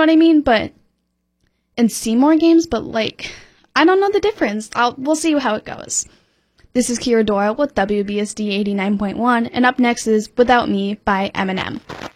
what I mean? And Seymour Games, but like, I don't know the difference. We'll see how it goes. This is Kira Doyle with WBSD 89.1, and up next is Without Me by Eminem.